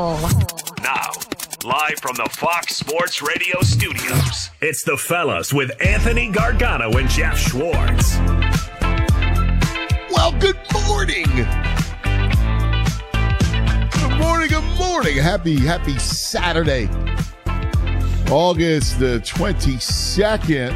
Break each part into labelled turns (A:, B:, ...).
A: Now, live from the Fox Sports Radio studios, it's the Fellas with Anthony Gargano and Jeff Schwartz.
B: Well, good morning. Good morning, good morning. Happy Saturday, August the 22nd.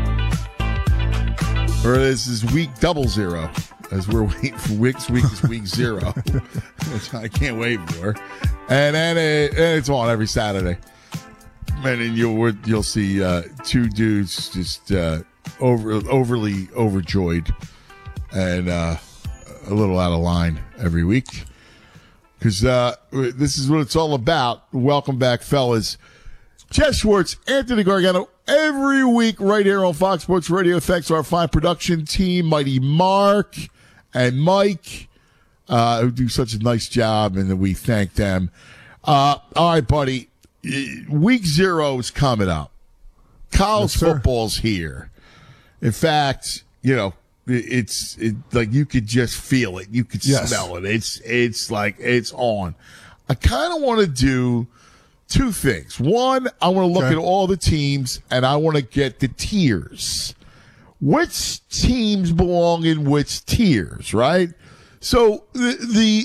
B: Or this is week 00, as we're waiting for week is week 0, which I can't wait for. And then it's on every Saturday. And then you'll see two dudes just overly overjoyed and a little out of line every week. Because this is what it's all about. Welcome back, fellas. Jeff Schwartz, Anthony Gargano, every week right here on Fox Sports Radio. Thanks to our fine production team, Mighty Mark and Mike, who do such a nice job, and we thank them. All right, buddy. Week 0 is coming up. College football's here. In fact, it's like you could just feel it. You could smell it. It's like it's on. I kind of want to do two things. One, I want to look at all the teams, and I want to get the tiers. Which teams belong in which tiers, right? So the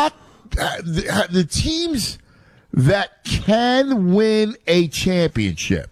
B: teams that can win a championship,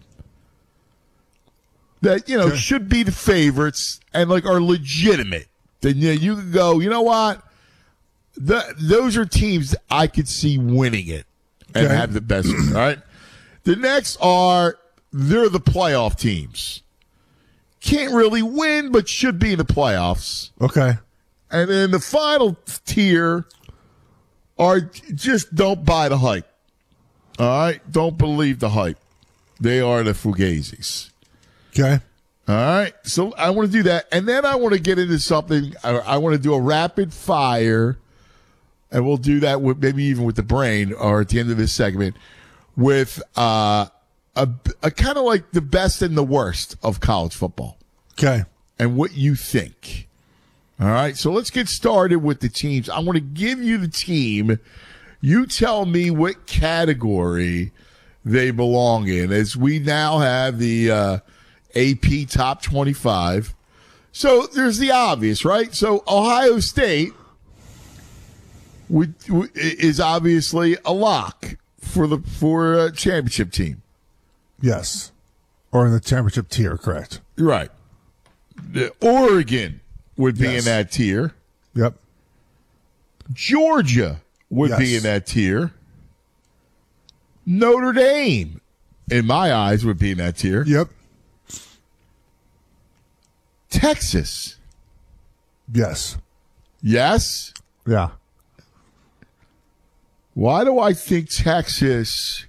B: that should be the favorites and are legitimate. Then you can go, you know what? Those are teams that I could see winning it and have the best. All right. The next they're the playoff teams. Can't really win, but should be in the playoffs.
C: Okay.
B: And then the final tier are just don't buy the hype. All right? Don't believe the hype. They are the Fugazis.
C: Okay.
B: All right? So I want to do that. And then I want to get into something. I want to do a rapid fire, and we'll do that with maybe even with the brain or at the end of this segment with a kind of like the best and the worst of college football.
C: Okay.
B: And what you think. All right. So let's get started with the teams. I want to give you the team. You tell me what category they belong in, as we now have the AP Top 25. So there's the obvious, right? So Ohio State is obviously a lock for a championship team.
C: Yes. Or in the championship tier, correct.
B: Right. Oregon would be in that tier.
C: Yep.
B: Georgia would be in that tier. Notre Dame, in my eyes, would be in that tier.
C: Yep.
B: Texas.
C: Yes.
B: Yes?
C: Yeah.
B: Why do I think Texas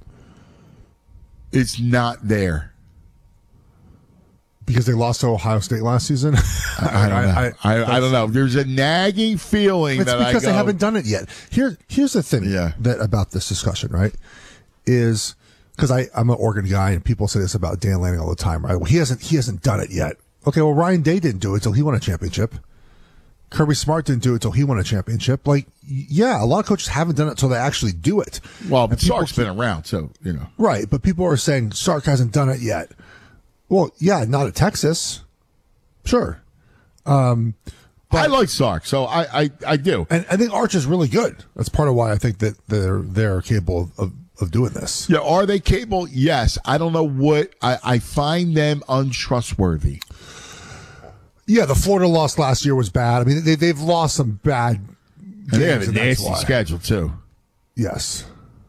B: is not there?
C: Because they lost to Ohio State last season?
B: I don't know. I don't know. There's a nagging feeling
C: it's
B: that
C: because they haven't done it yet. Here's the thing that about this discussion, right? Is because I'm an Oregon guy, and people say this about Dan Lanning all the time, right? Well, he hasn't done it yet. Okay, well, Ryan Day didn't do it until he won a championship. Kirby Smart didn't do it until he won a championship. A lot of coaches haven't done it until they actually do it.
B: Well, but Sark's been around, so,
C: Right, but people are saying Sark hasn't done it yet. Well, yeah, not at Texas. Sure. But
B: I like Sark, so I do.
C: And I think Arch is really good. That's part of why I think that they're capable of doing this.
B: Yeah, are they capable? Yes. I don't know what I find them untrustworthy.
C: Yeah, the Florida loss last year was bad. I mean, they've lost some bad games.
B: They have a nasty schedule too.
C: Yes.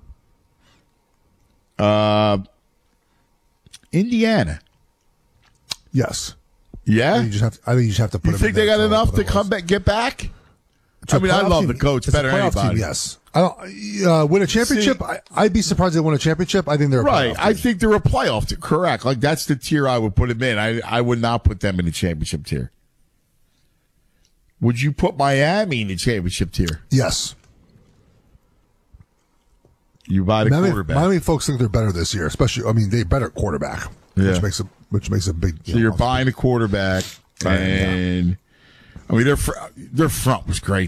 B: Indiana.
C: Yes.
B: Yeah.
C: I think you just have to put.
B: You think they got enough to come back, get back? I mean, I love the coach better than anybody.
C: Team, yes. I don't win a championship. I'd be surprised if they win a championship. I think they're
B: right. I think they're a playoff team. Correct. Like that's the tier I would put them in. I would not put them in the championship tier. Would you put Miami in the championship tier?
C: Yes.
B: You buy the quarterback.
C: Miami folks think they're better this year, especially. I mean, they're better at quarterback, which makes a big.
B: So you're buying a quarterback, and I mean their front was great.